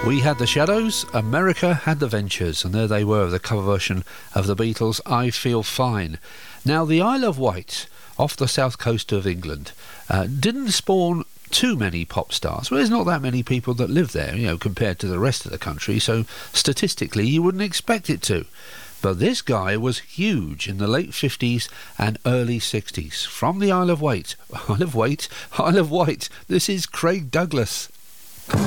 We had the Shadows, America had the Ventures, and there they were, the cover version of the Beatles' I Feel Fine. Now, the Isle of Wight, off the south coast of England, didn't spawn too many pop stars. Well, there's not that many people that live there, compared to the rest of the country, so statistically you wouldn't expect it to. But this guy was huge in the late 50s and early 60s. From the Isle of Wight, this is Craig Douglas.